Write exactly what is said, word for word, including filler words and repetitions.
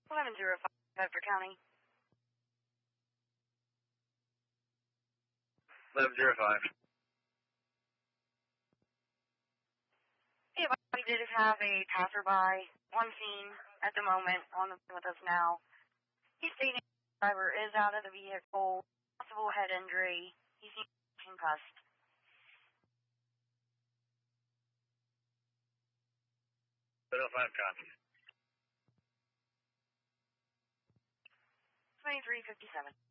eleven zero five, Bedford County. eleven zero five. Hey, we did have a passerby on scene at the moment on the with us now. He's stating the driver is out of the vehicle, possible head injury. He's concussed. seven oh five copy. twenty-three fifty-seven.